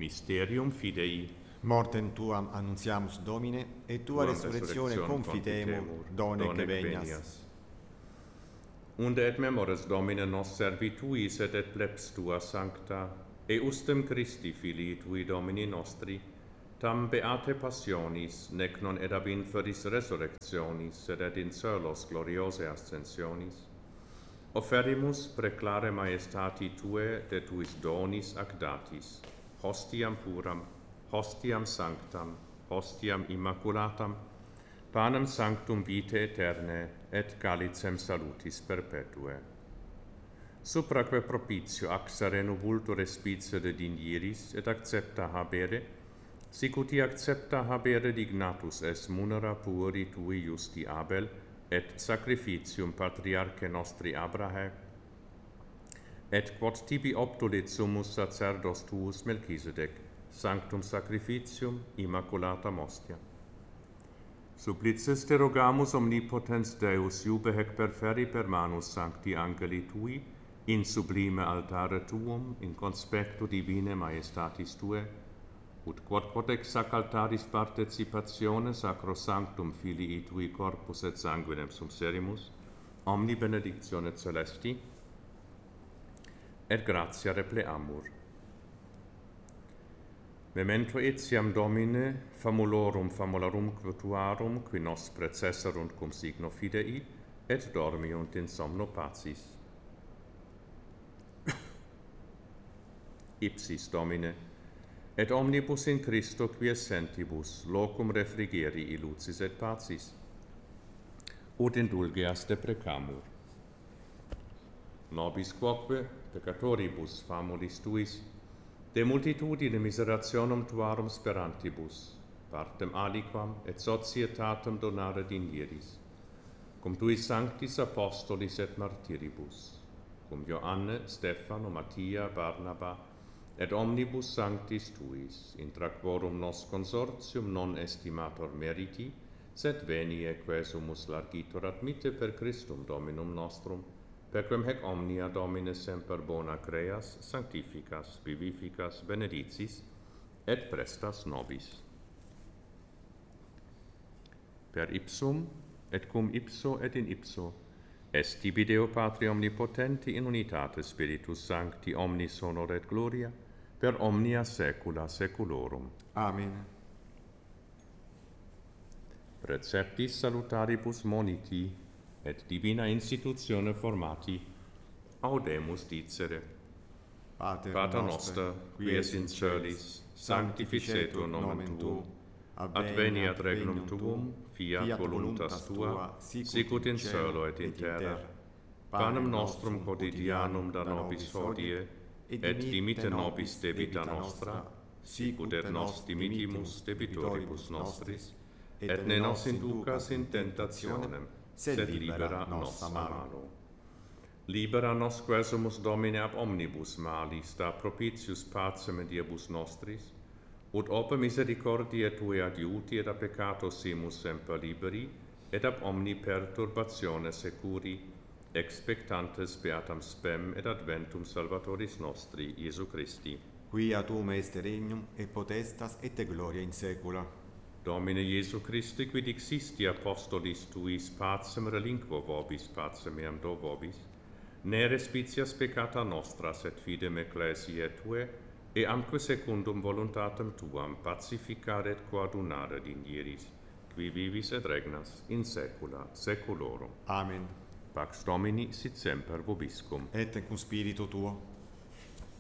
Mysterium Fidei. Mortem tuam annuntiamus, Domine, et tua resurrectione confitemur, done que venias. Unde et memores Domine nos servituis et plebs tua sancta, eustem Christi Filii tui Domini nostri, tam beate passionis, nec non ed ab inferis resurrectionis, sed et in celos gloriose ascensionis, offerimus preclare maestati tue de tuis donis ac datis, hostiam puram, hostiam sanctam, hostiam immaculatam, panem sanctum vitae aeterne, et calicem salutis perpetue. Supraque propitio axare nubultur respice de dinieris, et accepta habere, sic uti accepta habere dignatus es munera puri tui justi Abel, et sacrificium patriarche nostri Abrahe, et quod tibi obtulit summus sacerdos tuus Melchisedec, sanctum sacrificium immaculatam ostia. Supplices te rogamus omnipotens Deus iube hec perferi per manus sancti angeli tui, in sublime altare tuum, in conspectu divine maestatis tue, ut quod ex sac altaris participatione sacrosanctum Filii tui corpus et sanguinem subserimus, omni benedictione celesti, et gratia repleamur. Memento etiam Domine, famularum tuarum, qui nos precesserunt cum signo fidei, et dormiunt in somno pacis. Ipsis Domine, et omnibus in Christo quies sentibus, locum refrigeri lucis et pacis, ut indulgeas deprecamur. Nobis quoque, peccatoribus famulis tuis, de multitudine miserationum tuarum sperantibus, partem aliquam et societatem donare dinieris, cum tuis sanctis apostolis et martiribus, cum Joanne, Stefano, Mattia, Barnaba, et omnibus sanctis tuis, intra quorum nos consortium non estimator meriti, sed venie quesumus largitor admitte per Christum Dominum nostrum, perquem hec omnia Domine semper bona creas, sanctificas, vivificas, benedicis, et prestas nobis. Per ipsum, et cum ipso et in ipso, est tibi Deo Patri omnipotenti in unitate Spiritus Sancti omnis honor et gloria, per omnia saecula saeculorum. Amen. Preceptis salutaribus moniti, et divina institutione formati, audemus dicere. Pater noster, qui es in celis, sanctificetur nomen tuum, adveniat regnum tuum, fiat voluntas tua, sicut in cielo et in terra. Panem nostrum quotidianum da nobis hodie, et dimitte nobis debita nostra, sicut et nos dimittimus debitoribus nostris, et ne nos inducas in tentationem, sed libera nos a malo. Libera nos quesumus Domine ab omnibus malis, da propitius pacem diebus nostris, ut ope misericordiae Tue adiuti et a peccato simus semper liberi, et ab omni perturbatione securi, expectantes beatam spem et adventum Salvatoris nostri, Iesu Christi. Quia tuum est regnum, et potestas, et gloria in saecula. Domine Iesu Christi, quid dixisti apostolis tuis pacem relinquo vobis, pacem meam do vobis, ne respicias peccata nostra, sed fidem ecclesiae Tue, e amque secundum voluntatem Tuam pacificare et coadunare dinieris, qui vivis et regnas in saecula saeculorum. Amen. Pax Domini sit semper vobiscum. Et cum spiritu tuo.